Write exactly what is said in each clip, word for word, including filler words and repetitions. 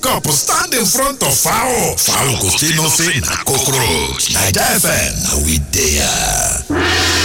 cup stand in front of fowl. Fowl go still no say na cockroach. Naija F M, na we there.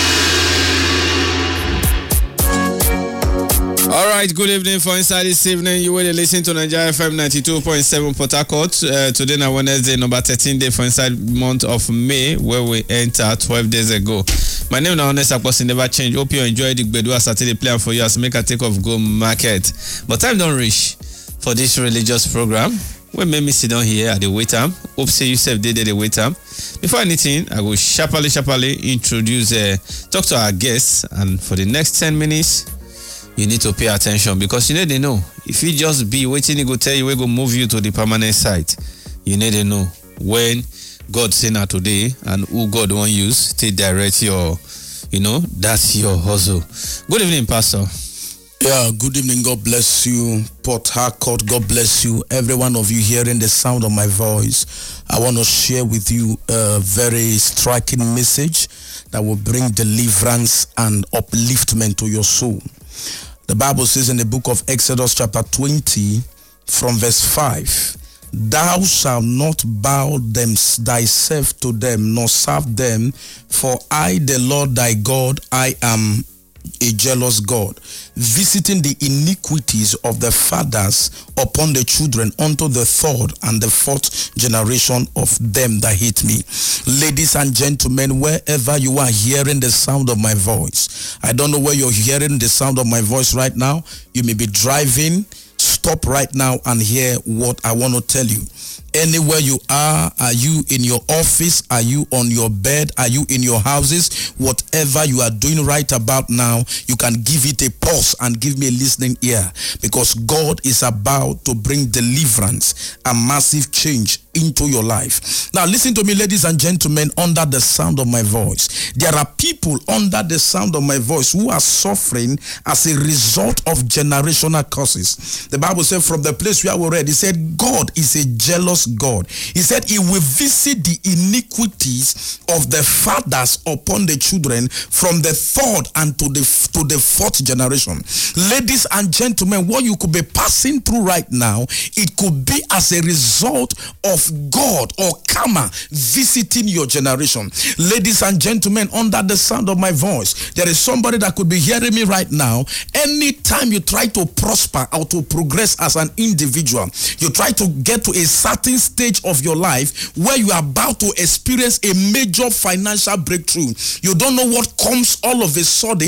All right, good evening for inside this evening. You will listen to Naija F M ninety-two point seven Port Harcourt. Uh, today na Wednesday, number thirteen day for inside month of May, where we enter twelve days ago. My name is Honest Akposi, never change. Hope you enjoy the Gbedu as Saturday plan for you as make a take off go market. But time don't reach for this religious program. When make me sit down here at the wait time. Hope say you self did the wait time. Before anything, I will sharply, sharply introduce, uh, talk to our guests, and for the next ten minutes, you need to pay attention because you need to know. If you just be waiting, he go tell you we go move you to the permanent site. You need to know when God say now today and who God want use to direct your, you know, that's your hustle. Good evening, Pastor. Yeah, good evening. God bless you, Port Harcourt. God bless you, every one of you hearing the sound of my voice. I want to share with you a very striking message that will bring deliverance and upliftment to your soul. The Bible says in the book of Exodus chapter twenty from verse five, thou shalt not bow them thyself to them, nor serve them, for I, the Lord thy God, I am a jealous God, visiting the iniquities of the fathers upon the children unto the third and the fourth generation of them that hate me. Ladies and gentlemen, wherever you are hearing the sound of my voice, I don't know where you're hearing the sound of my voice right now. You may be driving. Stop right now and hear what I want to tell you. Anywhere you are, are you in your office? Are you on your bed? Are you in your houses? Whatever you are doing right about now, you can give it a pause and give me a listening ear, because God is about to bring deliverance and massive change into your life. Now listen to me, ladies and gentlemen, under the sound of my voice. There are people under the sound of my voice who are suffering as a result of generational curses. The Bible said from the place where we read, it said God is a jealous God. He said he will visit the iniquities of the fathers upon the children from the third and to the to the fourth generation. Ladies and gentlemen, what you could be passing through right now, it could be as a result of God or karma visiting your generation. Ladies and gentlemen, under the sound of my voice, there is somebody that could be hearing me right now. Anytime you try to prosper or to progress as an individual, you try to get to a certain stage of your life where you are about to experience a major financial breakthrough. You don't know what comes all of a sudden